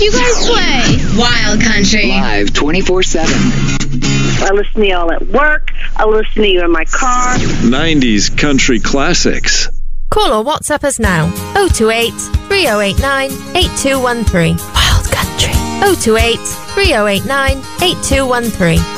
You guys play Wild Country. Live 24/7. I listen to y'all at work. I listen to you in my car. 90s country classics. Call or WhatsApp us now. 028 3089 8213. Wild Country. 028 3089 8213.